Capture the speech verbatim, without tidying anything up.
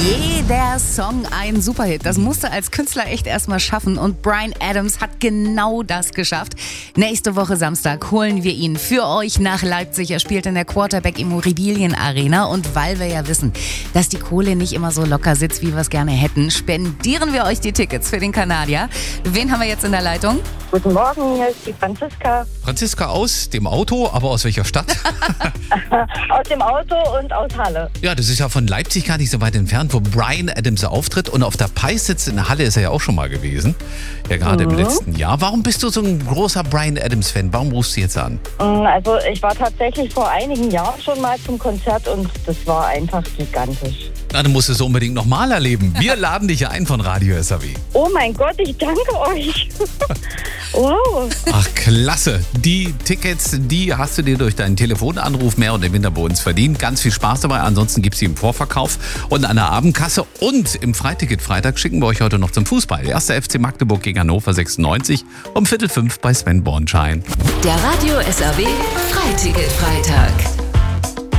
Jeder Song ein Superhit. Das musste als Künstler echt erstmal schaffen und Bryan Adams hat genau das geschafft. Nächste Woche Samstag holen wir ihn für euch nach Leipzig. Er spielt in der Quarterback Immobilien Arena und weil wir ja wissen, dass die Kohle nicht immer so locker sitzt, wie wir es gerne hätten, spendieren wir euch die Tickets für den Kanadier. Wen haben wir jetzt in der Leitung? Guten Morgen, hier ist die Franziska. Franziska aus dem Auto, aber aus welcher Stadt? Aus dem Auto und aus Halle. Ja, das ist ja von Leipzig gar nicht so weit entfernt, wo Bryan Adams auftritt. Und auf der Peissitz in Halle ist er ja auch schon mal gewesen. Ja, gerade Mhm. im letzten Jahr. Warum bist du so ein großer Bryan Adams-Fan? Warum rufst du jetzt an? Also ich war tatsächlich vor einigen Jahren schon mal zum Konzert und das war einfach gigantisch. Na, du musst es unbedingt nochmal erleben. Wir laden dich ein von Radio S A W. Oh mein Gott, ich danke euch. Wow. Ach, klasse. Die Tickets, die hast du dir durch deinen Telefonanruf mehr oder minder bei uns verdient. Ganz viel Spaß dabei. Ansonsten gibt es sie im Vorverkauf und an der Abendkasse. Und im Freiticket-Freitag schicken wir euch heute noch zum Fußball. Erster F C Magdeburg gegen Hannover sechsundneunzig um Viertel fünf bei Sven Bornschein. Der Radio S A W Freiticket-Freitag.